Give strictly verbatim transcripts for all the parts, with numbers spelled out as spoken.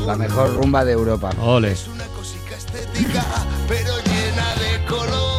La mejor rumba de Europa. Ole. Es una cosica estética, pero llena de color.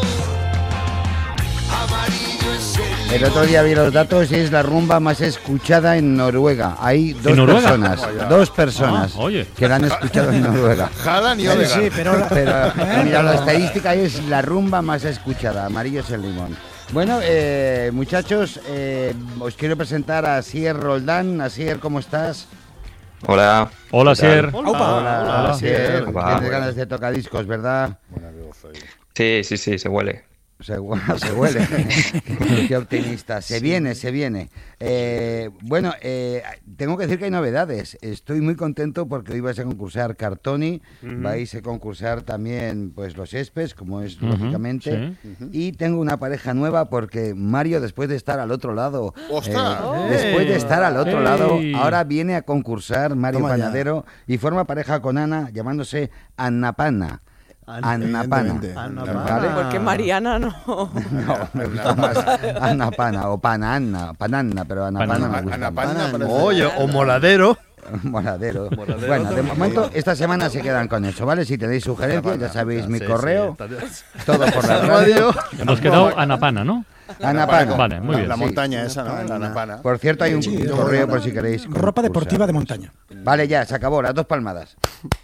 Amarillo es el El otro día vi los datos y es la rumba más escuchada en Noruega. Hay dos ¿En Noruega? personas, dos personas Ah, oye. que la han escuchado en Noruega. Jalan y Sí, Odegaard. sí, pero... la- Pero mira, la estadística es la rumba más escuchada. Amarillo es el limón. Bueno, eh, muchachos, eh, os quiero presentar a Asier Roldán. Asier, ¿cómo estás? Hola. Hola, ¿Qué tal? Sier. Aupa. Hola, Hola. Asier. Hola. Tienes ganas de tocadiscos, ¿verdad? Sí, sí, sí, se huele. Se, hu- se huele. Qué optimista. Se viene, se viene. Eh, bueno, eh, tengo que decir que hay novedades. Estoy muy contento porque hoy vais a concursar Cartoni, vais a concursar también pues los Espes, como es Ujú, lógicamente. sí. Y tengo una pareja nueva porque Mario, después de estar al otro lado, ¡Ostras! eh, después de estar al otro ¡Ey! lado, ahora viene a concursar Mario Toma ya. Panadero y forma pareja con Ana, llamándose Annapana. Annapana. Evidentemente. ¿Vale? Porque Mariana no. No, me gusta más Annapana o Pananna, Pananna, pero Annapana me gusta Ana más. Panna parece- Oye, o moladero. Moradero. Bueno, de momento, esta semana se quedan con eso, ¿vale? Si tenéis sugerencias, ya sabéis mi correo, todo por la radio. Hemos quedado Anapana, ¿no? Annapana. Vale, muy La- bien. La Sí. montaña esa, ¿no? La Napana. Por cierto, hay un Sí, correo ropa- por si queréis. Ropa concursar. deportiva de montaña. Vale, ya, se acabó, las dos palmadas.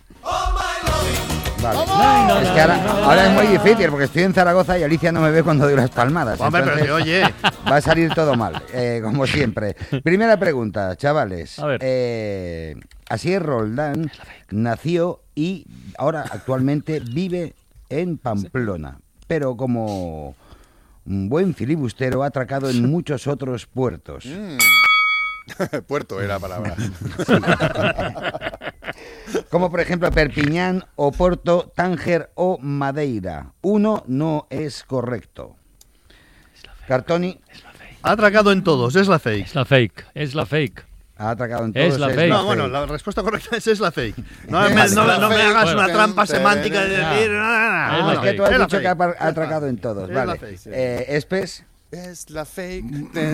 Vale. Es que ahora, ahora es muy difícil porque estoy en Zaragoza y Alicia no me ve cuando doy las palmadas. Hombre, pero entonces que oye. va a salir todo mal, eh, como siempre. Primera pregunta, chavales. A ver. Eh, Asier Roldán nació y ahora actualmente vive en Pamplona, pero como un buen filibustero ha atracado en muchos otros puertos. Puerto era la palabra. Como por ejemplo Perpiñán, Oporto, Tánger o Madeira. Uno no es correcto. Cartoni Ha atracado en todos, es la fake. Es la fake, es la fake. ha atracado en todos. Es la fake. No, bueno, la respuesta correcta es es la fake. No, Es me, no, la no me fake. hagas Bueno. una trampa semántica de decir... Ah. nada, nada. Es Ah, la es que fake. tú has Es la dicho que ha, fake. par- ha atracado en todos. Es la Vale. fake, sí. Eh, Espes, Es la fake.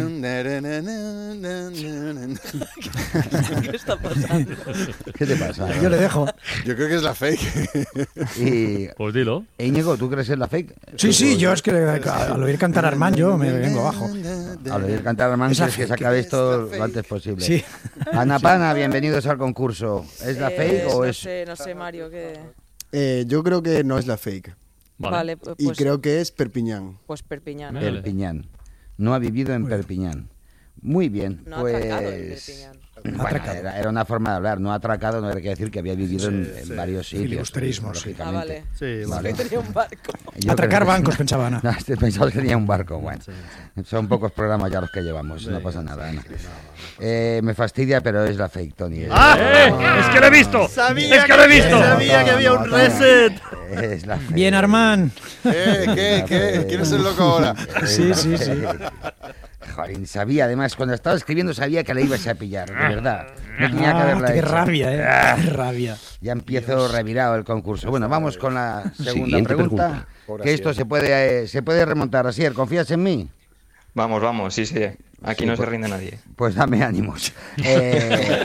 ¿Qué está pasando? ¿qué te pasa? Yo le dejo. Yo creo que es la fake. Y Pues dilo. Íñigo, ¿tú crees en la fake? Sí, sí, yo es que al oír cantar a Armand yo me vengo abajo. Al oír cantar a Armand, Es la quieres que se fake. acabe esto Es la lo antes posible. Sí. Ana Pana, bienvenidos al concurso. ¿Es la Eh, fake o no es...? sé, no sé, Mario, ¿qué? Eh, yo creo que no es la fake. Vale. Vale, pues, Y creo que es Perpiñán. pues Perpiñán. Vale. Perpiñán. No ha vivido en Perpiñán. Muy bien, No ha pues... atracado en Perpiñán. Bueno, Atracado. era, era una forma de hablar, no atracado, no hay que decir que había vivido en, en varios sitios. Filibusterismo, sí. Ah, vale. Sí, Vale. Tenía un barco. Yo Atracar creo que- bancos, pensaba Ana. No, este pensaba que tenía un barco, bueno. Son pocos programas ya los que llevamos, no pasa nada, Ana. Eh, me fastidia, pero es la fake, Tony. Es, ¡Ah! ¡Eh! ¡Es que lo he visto! Sabía ¡Es que lo he visto! Sabía que había un Toma, reset. Es la fake. Bien, Armand. ¿Qué? ¿Qué? ¿Qué? ¿Quién es el loco ahora? Sí, sí, sí. Joder, sabía, además, cuando estaba escribiendo sabía que la ibas a pillar, de verdad. No tenía que Ah, haberla qué hecho. rabia, eh. Qué rabia. Ya empiezo revirado el concurso. Bueno, vamos con la segunda Siguiente pregunta. pregunta. Que esto se puede, eh, se puede remontar. Asier, ¿confías en mí? Vamos, vamos, sí, sí. Aquí Sí, no pues- se rinde nadie. Pues dame ánimos. Eh,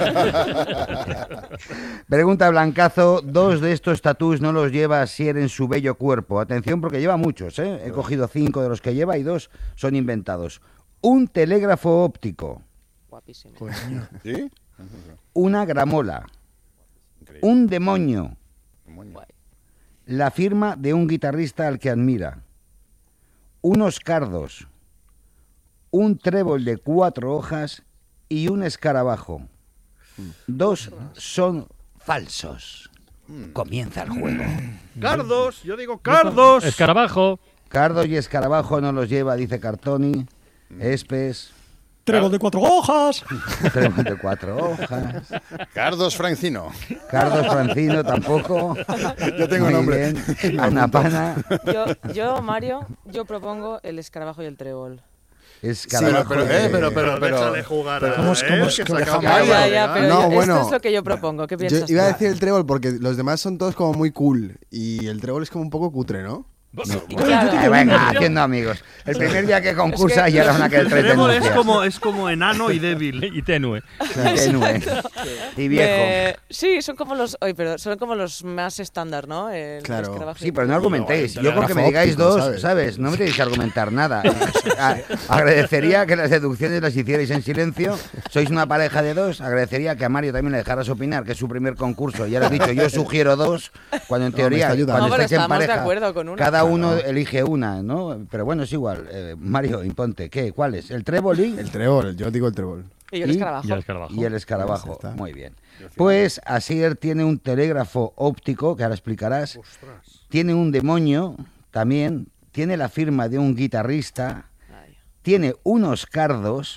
Pregunta Blancazo, dos de estos tatús no los lleva Asier en su bello cuerpo. Atención porque lleva muchos, ¿eh? He cogido cinco de los que lleva y dos son inventados. Un telégrafo óptico, Guapísimo. ¿Sí? una gramola, un demonio, Guay. la firma de un guitarrista al que admira, unos cardos, un trébol de cuatro hojas y un escarabajo. Dos son falsos. Comienza el juego. Cardos, yo digo cardos. Escarabajo. Cardos y escarabajo no los lleva, dice Cartoni. Espes, Trébol de cuatro hojas. trébol de cuatro hojas. Cardos Francino. Cardos Francino tampoco. Yo tengo Muy nombre. bien. Ana Pana, Yo, yo, Mario, yo propongo el escarabajo y el trébol. escarabajo. pero, eh, de- pero, pero, pero, Déjale jugar. pero- a- ¿Cómo es- eh, cómo es que que se deja acaba mal? de Ya, ya, pero No, yo- bueno. esto es lo que yo propongo. ¿Qué Yo piensas iba a tú? decir el trébol porque los demás son todos como muy cool y el trébol es como un poco cutre, ¿no? Y claro, Eh, venga, haciendo amigos. El primer día que concursa ya era una que el El tres trébol es denuncias. como, es como enano y débil. Y tenue. Tenue. Y viejo. me- sí, son como los, oye, pero son como los más estándar, ¿no? El Claro. escarabajo. Sí, pero no argumentéis. el Yo con que me telégrafo digáis óptico, dos, ¿sabes? ¿sabes? No me tenéis que argumentar nada. A- agradecería que las deducciones las hicierais en silencio. Sois una pareja de dos. Agradecería que a Mario también le dejaras opinar, que es su primer concurso. Ya lo he dicho, yo sugiero dos, cuando en No, me teoría, está ayudando. cuando No, pero estáis en estamos de pareja, acuerdo con una. cada uno elige una, ¿no? Pero bueno, es igual. Eh, Mario, imponte. ¿Qué? ¿Cuál es? ¿El trébol y...? El trébol, yo digo el trébol. Y yo el Y- escarabajo. Y el escarabajo. Y el escarabajo. Pues ya está. Muy bien. Pues Asier tiene un telégrafo óptico, que ahora explicarás. Tiene un demonio también. Tiene la firma de un guitarrista. Ay. Tiene unos cardos.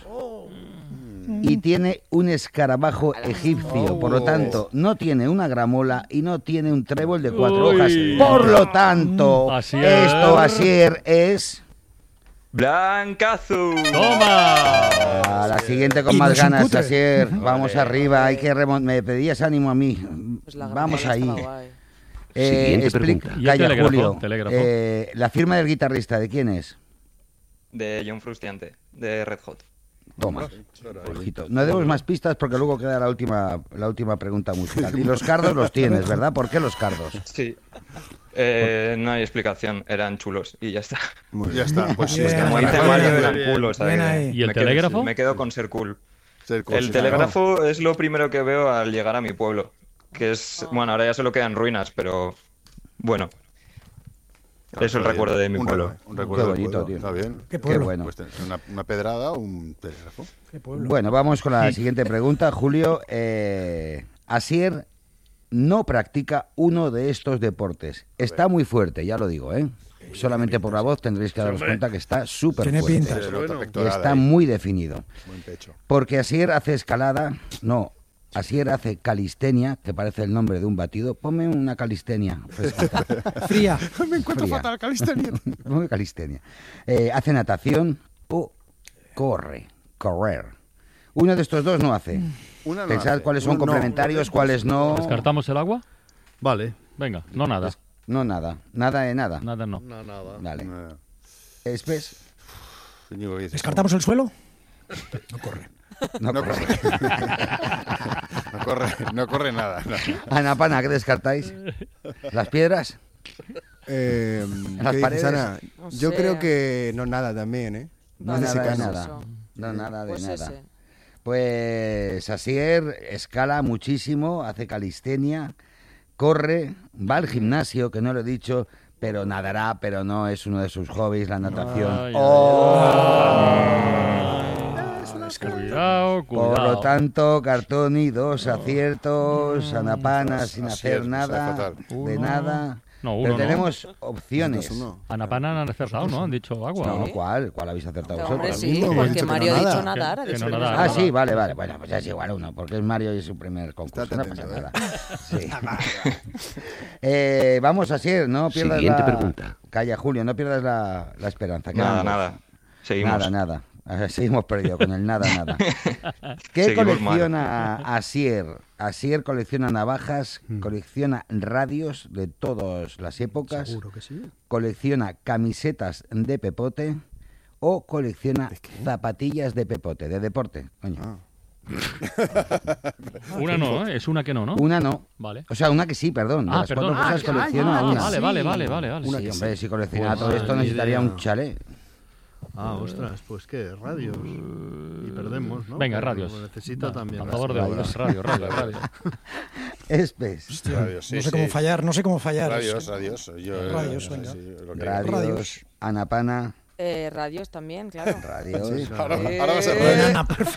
Y tiene un escarabajo egipcio. Por lo tanto, no tiene una gramola y no tiene un trébol de cuatro Uy. hojas. Por lo tanto, Asier. esto, Asier, es... Blancazu. ¡Toma! A la siguiente con Y no más es un ganas, cutre. Asier. Vamos Vale. arriba, hay que remon- me pedías ánimo a mí. Pues la Vamos gramola ahí. estaba guay. Eh, Siguiente explica, pregunta. Y el calla, telégrafo, Julio. telégrafo. Eh, la firma del guitarrista, ¿de quién es? De John Frusciante, de Red Hot. Toma. Ojito. No demos más pistas porque luego queda la última, la última pregunta musical. Y los cardos los tienes, ¿verdad? ¿Por qué los cardos? Sí. Eh, no hay explicación, eran chulos y ya está. Muy Ya bien. está, pues sí. Bien, está Como muy dice bien, Mario, bien, eran bien. culos. Bien ¿sabes? ahí. ¿Y el Me quedo- telégrafo? Me quedo con ser cool. Ser cool, El sí, telégrafo es lo primero que veo al llegar a mi pueblo. Que es, bueno, ahora ya solo quedan ruinas, pero bueno. claro. Es el recuerdo de mi Un pueblo. re- Un recuerdo Qué del bonito, pueblo. tío. Está bien. Qué Qué pueblo. bueno. Pues tener una, una pedrada o un telégrafo. Qué pueblo. Bueno, vamos con la siguiente pregunta, Julio. Eh, Asier no practica uno de estos deportes. Está muy fuerte, ya lo digo, ¿eh? Solamente por la voz tendréis que daros cuenta que está súper Tiene fuerte. pinta. Se nota bueno. pectoral Está ahí. muy definido. Buen pecho. Porque Asier hace escalada, no, Asier hace calistenia, que parece el nombre de un batido. Ponme una calistenia. fresquita. Fría. Me encuentro Fría. fatal, calistenia. Ponme calistenia. Eh, hace natación o corre, correr. Uno de estos dos no hace. Una no Pensad hace. cuáles son Uno no. complementarios, cuáles no. ¿Descartamos el agua? Vale. Venga, no nada. No, nada. Nada de nada. Nada no. No, nada. Vale. No. Espes, Íñigo, ¿qué dices? ¿Descartamos el suelo? No corre. no, No corre. corre. no corre. No corre nada. no. Ana Pana, ¿qué descartáis? ¿Las piedras? Eh, Las ¿qué paredes. dices, Ana? No Yo sé. creo que no nada también, ¿eh? No, Vale, nada de pues nada. eso. No, nada de Pues nada. ese. Pues Asier escala muchísimo, hace calistenia, corre, va al gimnasio, que no lo he dicho, pero nadará, pero no es uno de sus hobbies, la natación. Ay, ay, ¡Oh! Cuidado, cuidado. Por lo tanto, Cartoni, dos aciertos, Anapana sin Asier, hacer nada, fatal. de Uno. nada. No, Pero uno no. tenemos opciones. Dos, uno. Anapana han acertado, ¿no? Han dicho agua. No, ¿no? ¿cuál? ¿Cuál habéis acertado No, hombre, vosotros? sí, mismo hemos porque dicho que Mario no ha dicho nada. nadar. ha Que dicho no que nada. no. Ah, sí, vale, vale. Bueno, pues ya es igual uno, porque es Mario y es su primer concurso. Estate No pasa atento, nada. Sí. Eh, vamos a seguir, no pierdas Siguiente la... pregunta. Calla, Julio, no pierdas la, la esperanza. Nada, quedan dos. nada. Seguimos. Nada, nada. Eh, Seguimos perdidos con el nada, nada. ¿Qué Seguimos colecciona Asier? Asier colecciona navajas, Mm. colecciona radios de todas las épocas, Seguro que sí. colecciona camisetas de pepote o colecciona zapatillas de pepote, de deporte. Coño. Ah. Una no, ¿eh? Es una que no, ¿no? Una no. Vale. O sea, una que sí, perdón. De Ah, las perdón. cuatro cosas Ah, colecciona ah, una. vale, vale, vale, vale, vale. Sí, hombre, si coleccionara Pues todo esto madre necesitaría idea. un chalet. Ah, ostras, pues qué, radios. Y perdemos, ¿no? Venga, Pero radios. Necesita también. A favor de radios. radio, radio, radio. Espes. Radios, sí, no sé sí. cómo fallar, no sé cómo fallar. Radios, radios. Yo, Radios, sí, venga. sí, lo que- Radios. Radios. Anapana. Eh, radios también, claro. Radios. Ahora, Eh, ahora vas a Venga, radios. Ana, por